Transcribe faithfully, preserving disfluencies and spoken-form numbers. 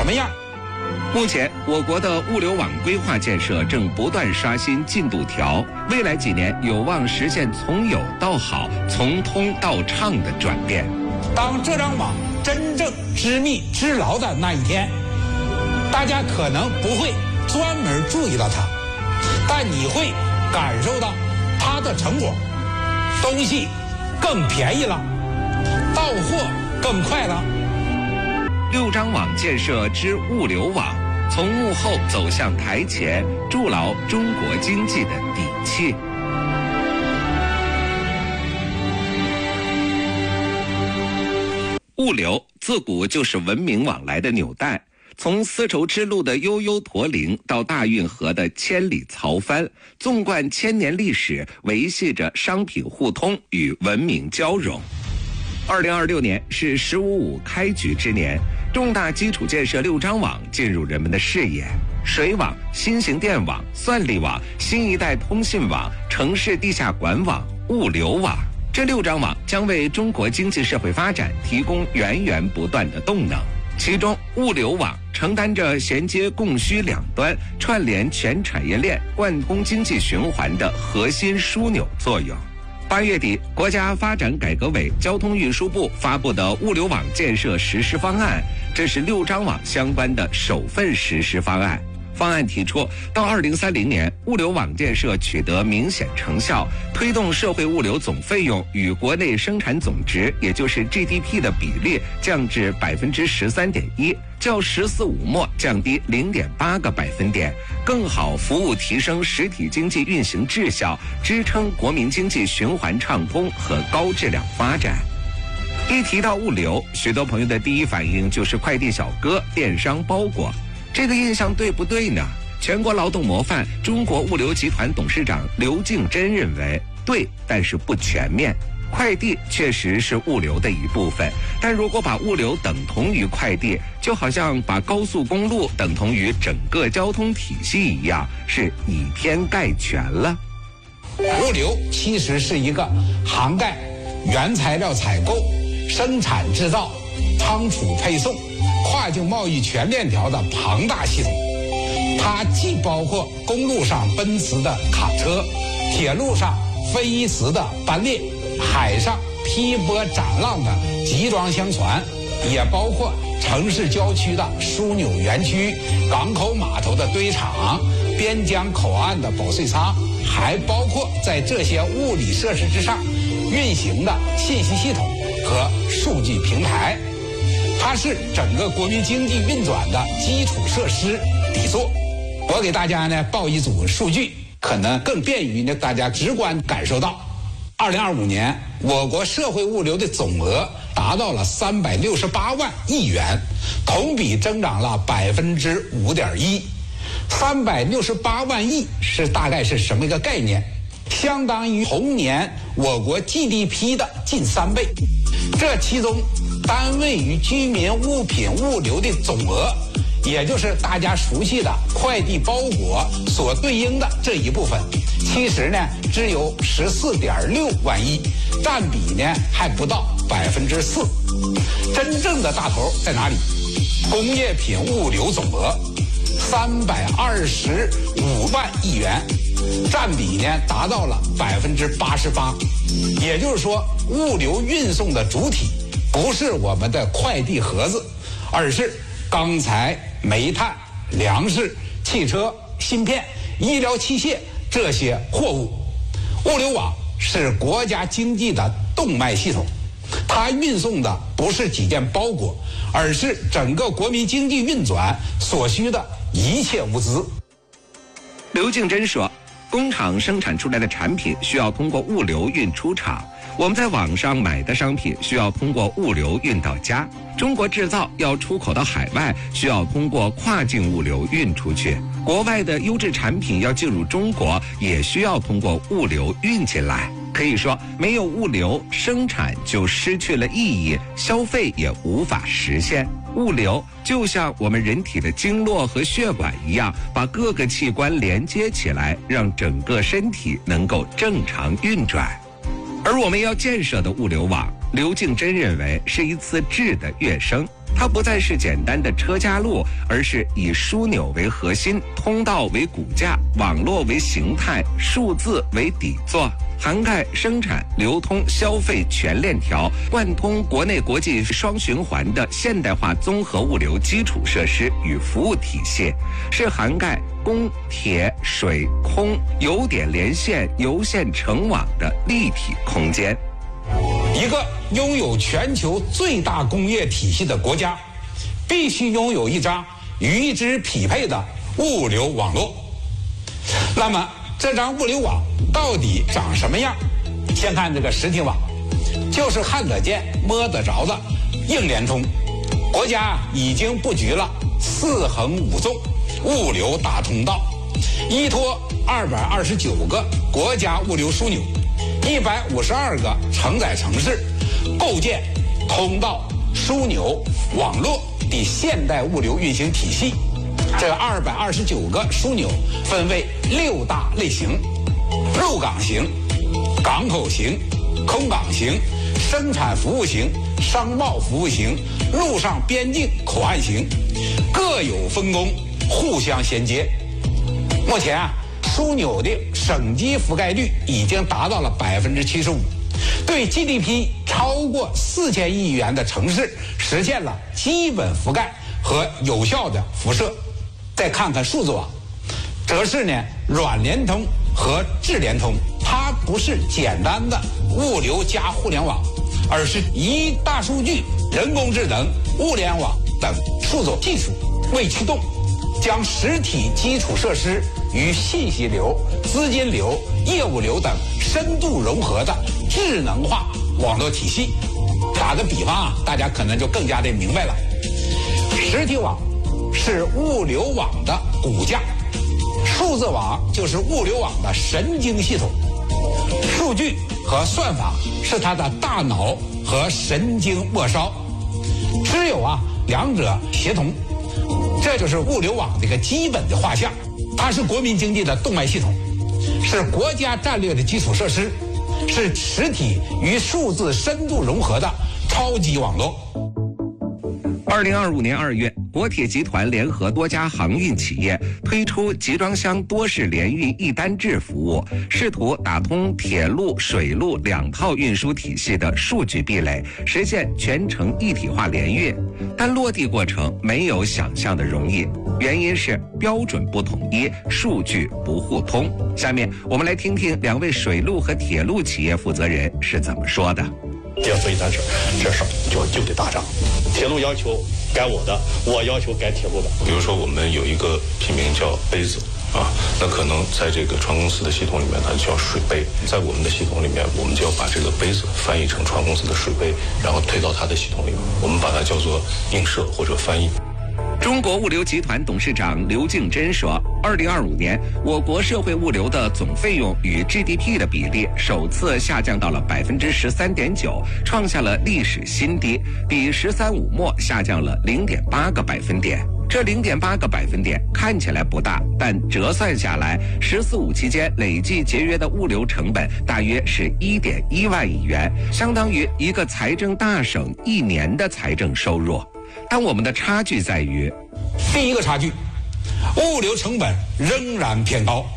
么样？ 目前，我国的物流网规划建设正不断刷新进度条，未来几年有望实现从有到好、从通到畅的转变。 当这张网真正织密织牢的那一天，大家可能不会专门注意到它，但你会感受到它的成果，东西更便宜了，到货更快了。 六张网建设之物流网，从幕后走向台前，筑牢中国经济的底气。物流自古就是文明往来的纽带，从丝绸之路的悠悠驼铃到大运河的千里槽帆，纵贯千年历史，维系着商品互通与文明交融。二零二六年是“十五五”开局之年，重大基础建设六张网进入人们的视野：水网、新型电网、算力网、新一代通信网、城市地下管网、物流网。这六张网将为中国经济社会发展提供源源不断的动能。其中，物流网承担着衔接供需两端、串联全产业链、贯通经济循环的核心枢纽作用。八月底，国家发展改革委、交通运输部发布的物流网建设实施方案，这是六张网相关的首份实施方案。方案提出，到二零三零年，物流网建设取得明显成效，推动社会物流总费用与国内生产总值，也就是 G D P 的比例降至百分之十三点一，较“十四五”末降低零点八个百分点，更好服务提升实体经济运行质效，支撑国民经济循环畅通和高质量发展。一提到物流，许多朋友的第一反应就是快递小哥、电商包裹。这个印象对不对呢？全国劳动模范中国物流集团董事长刘敬珍认为，对，但是不全面。快递确实是物流的一部分，但如果把物流等同于快递，就好像把高速公路等同于整个交通体系一样，是以偏概全了。 物流其实是一个涵盖原材料采购、生产制造、仓储配送、跨境贸易全链条的庞大系统，它既包括公路上奔驰的卡车，铁路上飞驰的班列，海上劈波斩浪的集装箱船，也包括城市郊区的枢纽园区、港口码头的堆场、边疆口岸的保税仓，还包括在这些物理设施之上运行的信息系统和数据平台。它是整个国民经济运转的基础设施底座。我给大家呢报一组数据，可能更便于呢大家直观感受到。二零二五年，我国社会物流的总额达到了三百六十八万亿元，同比增长了百分之五点一。三百六十八万亿是大概是什么一个概念？相当于同年我国 G D P 的近三倍。这其中，单位与居民物品物流的总额，也就是大家熟悉的快递包裹所对应的这一部分，其实呢只有十四点六万亿，占比呢还不到百分之四。真正的大头在哪里？工业品物流总额三百二十五万亿元，占比呢达到了百分之八十八。也就是说，物流运送的主体不是我们的快递盒子，而是钢材、煤炭、粮食、汽车、芯片、医疗器械这些货物。物流网是国家经济的动脉系统，它运送的不是几件包裹，而是整个国民经济运转所需的一切物资。 刘敬珍说，工厂生产出来的产品需要通过物流运出厂，我们在网上买的商品需要通过物流运到家，中国制造要出口到海外，需要通过跨境物流运出去，国外的优质产品要进入中国，也需要通过物流运进来。可以说，没有物流，生产就失去了意义，消费也无法实现。物流就像我们人体的经络和血管一样，把各个器官连接起来，让整个身体能够正常运转。而我们要建设的物流网，刘敬珍认为是一次质的跃升。 它不再是简单的车家路，而是以枢纽为核心，通道为骨架，网络为形态，数字为底座，涵盖生产、流通、消费全链条，贯通国内国际双循环的现代化综合物流基础设施与服务体系，是涵盖公、铁、水、空、油点连线、油线成网的立体空间。 一个拥有全球最大工业体系的国家，必须拥有一张与之匹配的物流网络。那么这张物流网到底长什么样？先看这个实体网，就是看得见摸得着的硬联通。国家已经布局了四横五纵物流大通道，依托二百二十九个国家物流枢纽，一百五十二个承载城市，构建通道、枢纽、网络的现代物流运行体系。这二百二十九个枢纽分为六大类型：入港型、港口型、空港型、生产服务型、商贸服务型、陆上边境口岸型，各有分工，互相衔接。目前啊，枢纽的省级覆盖率已经达到了百分之七十五，对 G D P 超过四千亿元的城市实现了基本覆盖和有效的辐射。再看看数字网，则是呢软联通和智联通，它不是简单的物流加互联网，而是以大数据、人工智能、物联网等数字技术为驱动，将实体基础设施与信息流、资金流、业务流等深度融合的智能化网络体系。打个比方啊，大家可能就更加的明白了。实体网是物流网的骨架，数字网就是物流网的神经系统，数据和算法是它的大脑和神经末梢，只有啊两者协同，这就是物流网的一个基本的画像。它是国民经济的动脉系统，是国家战略的基础设施，是实体与数字深度融合的超级网络。 二零二五年二月，国铁集团联合多家航运企业推出集装箱多式联运一单制服务，试图打通铁路、水路两套运输体系的数据壁垒，实现全程一体化联运。但落地过程没有想象的容易，原因是标准不统一，数据不互通。下面我们来听听两位水路和铁路企业负责人是怎么说的。 要做一单事，这事儿就就得打仗。铁路要求改我的，我要求改铁路的。 比如说，我们有一个品名叫杯子啊，那可能在这个船公司的系统里面，它叫水杯；在我们的系统里面，我们就要把这个杯子翻译成船公司的水杯，然后推到它的系统里面，我们把它叫做映射或者翻译。 中国物流集团董事长刘敬珍说，二零二五年，我国社会物流的总费用与 G D P 的比例首次下降到了百分之十三点九，创下了历史新低，比“十三五”末下降了零点八个百分点。这零点八个百分点看起来不大，但折算下来，“十四五”期间累计节约的物流成本大约是一点一万亿元，相当于一个财政大省一年的财政收入。但我们的差距在于， 第一个差距，物流成本仍然偏高。